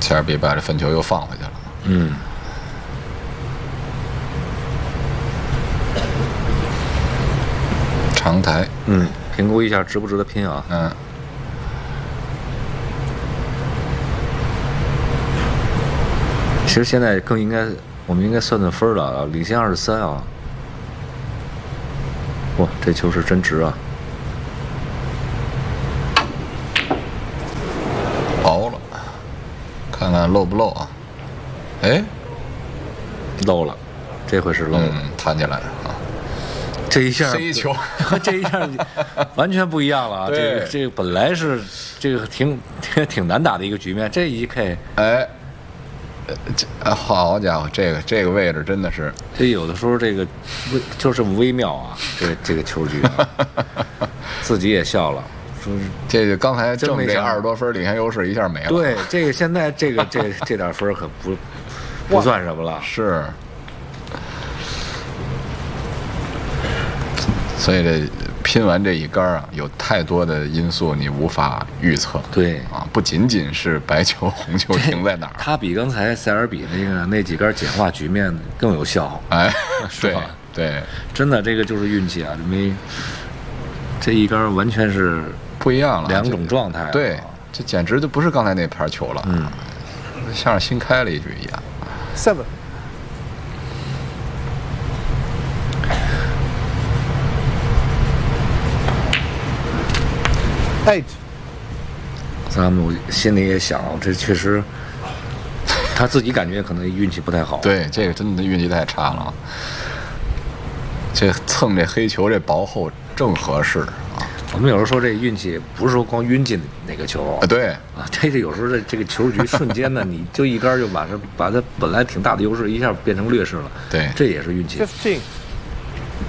切尔比把这分球又放回去了。 嗯。 长台。 评估一下值不值得拼啊？其实现在我们应该算分了啊，领先23啊。哇，这球是真值啊！ 薄了，看看漏不漏啊？哎， 漏了，这回是漏了， 弹起来了啊！ 这一下 C 球和这一下完全不一样了啊！这个本来是这个挺难打的一个局面，这一 K， 哎，好家伙，这个位置真的是， 这有的时候这个就这么微妙啊！这个球局、啊，自己也笑了，说这个刚才挣这20多分领先优势一下没了。 对，这个现在这点分可不算什么了。 是。所以这拼完这一杆啊，有太多的因素你无法预测。 对啊，不仅仅是白球红球停在哪儿， 它比刚才塞尔比那几杆简化局面更有效。 哎， 是吧？ 对， 真的这个就是运气啊，这一杆完全是不一样了， 两种状态。 对，这简直就不是刚才那盘球了，像是新开了一局一样。 7 8。 咱们心里也想，这确实他自己感觉可能运气不太好。 对，这个真的运气太差了。这蹭这黑球这薄厚正合适啊。 我们有时候说这运气不是说光晕进哪个球啊， 对啊，这有时候这个球局瞬间呢，你就一杆就把它本来挺大的优势一下变成劣势了。 对， 这也是运气。 15